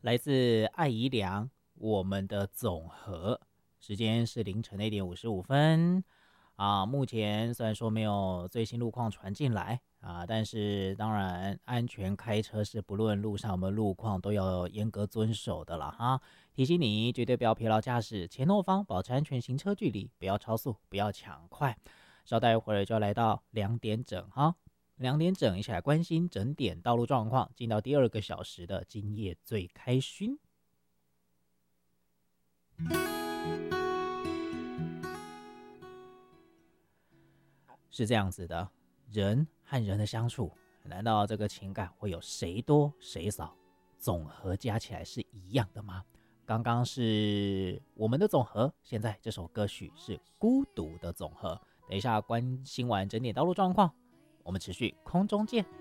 来自艾怡良，我们的总和，时间是凌晨的1:55啊。目前虽然说没有最新路况传进来啊，但是当然安全开车是不论路上有没有路况都要严格遵守的了哈。提醒你绝对不要疲劳驾驶，前后方保持安全行车距离，不要超速，不要抢快。稍待一会儿就要来到2点整哈。2点整，一起来关心整点道路状况，进到第2个小时的今夜最开勋。是这样子的，人和人的相处，难道这个情感会有谁多谁少，总和加起来是一样的吗？刚刚是我们的总和，现在这首歌曲是孤独的总和。等一下关心完整点道路状况，我们持续空中见。